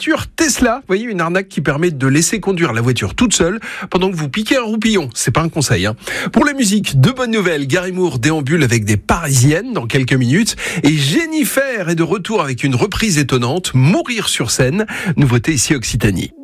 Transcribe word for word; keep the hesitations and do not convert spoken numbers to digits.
Tesla, vous voyez, une arnaque qui permet de laisser conduire la voiture toute seule pendant que vous piquez un roupillon. C'est pas un conseil, hein. Pour la musique, deux bonnes nouvelles. Gary Moore déambule avec des Parisiennes dans quelques minutes et Jennifer est de retour avec une reprise étonnante, Mourir sur scène. Nouveauté ici Occitanie.